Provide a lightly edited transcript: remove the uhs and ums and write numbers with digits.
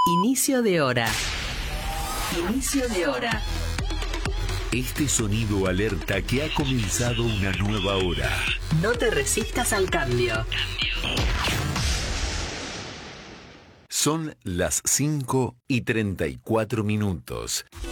Inicio de hora. Inicio de hora. Este sonido alerta que ha comenzado una nueva hora. No te resistas al cambio. Son las 5:34.